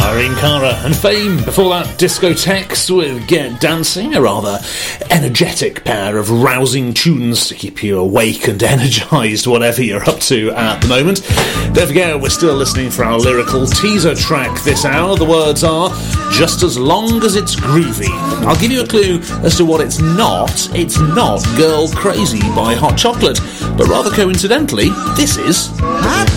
Irene Cara and Fame. Before that, Discotheques with Get Dancing, a rather energetic pair of rousing tunes to keep you awake and energised, whatever you're up to at the moment. Don't forget, we're still listening for our lyrical teaser track this hour. The words are, just as long as it's groovy. I'll give you a clue as to what it's not. It's not Girl Crazy by Hot Chocolate, but rather coincidentally, this is... Hot